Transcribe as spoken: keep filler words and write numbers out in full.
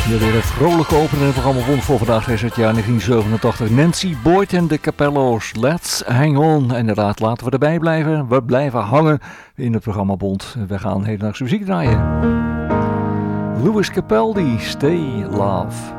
Hier weer het vrolijke openen in het programma Bond voor vandaag is het jaar negentien zevenentachtig. Nancy Boyd en de Capello's. Let's hang on. En inderdaad, laten we erbij blijven. We blijven hangen in het programma Bond. We gaan hedendaagse muziek draaien. Louis Capaldi, Stay Love.